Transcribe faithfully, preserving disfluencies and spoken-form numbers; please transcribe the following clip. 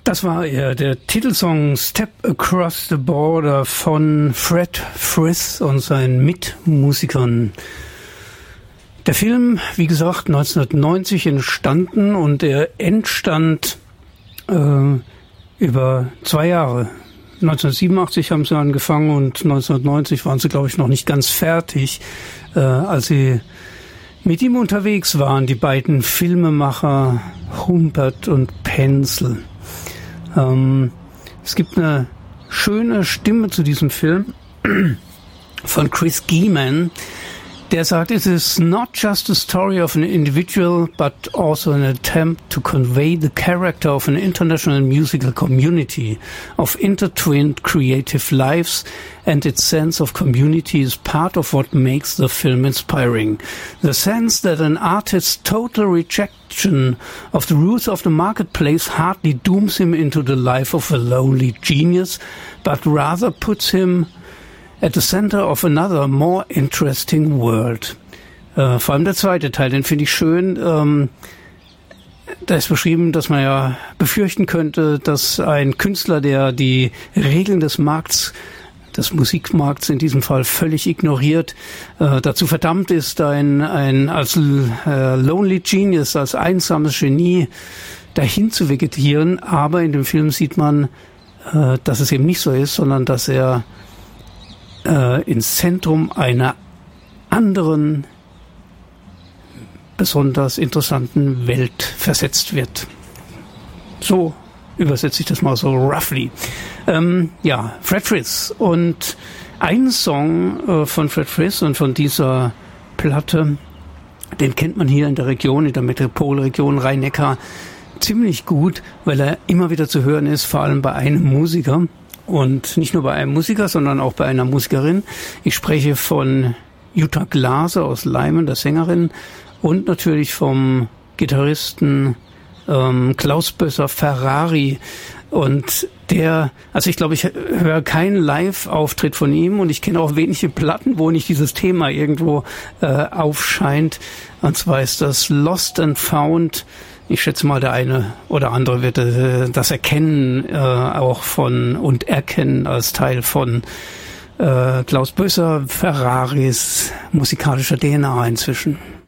Das war er, der Titelsong Step Across the Border von Fred Frith und seinen Mitmusikern. Der Film, wie gesagt, neunzehnhundertneunzig entstanden und er entstand äh, über zwei Jahre. neunzehnhundertsiebenundachtzig haben sie angefangen und neunzehnhundertneunzig waren sie, glaube ich, noch nicht ganz fertig, äh, als sie mit ihm unterwegs waren, die beiden Filmemacher Humbert und Penzel. Ähm, es gibt eine schöne Stimme zu diesem Film von Chris Geeman, der sagt, it is not just a story of an individual, but also an attempt to convey the character of an international musical community, of intertwined creative lives, and its sense of community is part of what makes the film inspiring. The sense that an artist's total rejection of the rules of the marketplace hardly dooms him into the life of a lonely genius, but rather puts him at the center of another, more interesting world. Äh, vor allem der zweite Teil, den finde ich schön. Ähm, da ist beschrieben, dass man ja befürchten könnte, dass ein Künstler, der die Regeln des Markts, des Musikmarkts in diesem Fall völlig ignoriert, äh, dazu verdammt ist, ein, ein als äh, Lonely Genius, als einsames Genie dahin zu vegetieren. Aber in dem Film sieht man, äh, dass es eben nicht so ist, sondern dass er ins Zentrum einer anderen, besonders interessanten Welt versetzt wird. So übersetze ich das mal so roughly. Ähm, ja, Fred Frith. Und ein Song äh, von Fred Frith und von dieser Platte, den kennt man hier in der Region, in der Metropolregion Rhein-Neckar ziemlich gut, weil er immer wieder zu hören ist, vor allem bei einem Musiker. Und nicht nur bei einem Musiker, sondern auch bei einer Musikerin. Ich spreche von Jutta Glaser aus Leimen, der Sängerin, und natürlich vom Gitarristen ähm, Klaus Bösser-Ferrari. Und der, also ich glaube, ich höre keinen Live-Auftritt von ihm und ich kenne auch wenige Platten, wo nicht dieses Thema irgendwo äh, aufscheint. Und zwar ist das Lost and Found. Ich schätze mal, der eine oder andere wird äh, das erkennen, äh, auch von und erkennen als Teil von äh, Klaus Bösser-Ferraris musikalischer D N A inzwischen.